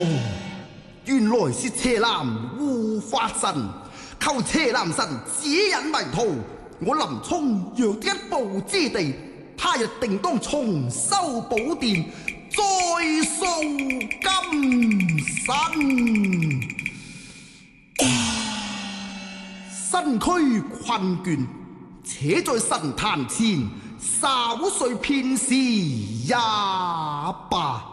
原來是邪南護法神，求邪南神指引迷途。我林沖若一步之地，他日定當重修寶殿，再塑金身。身軀困倦，且在神壇前稍睡片時也罷。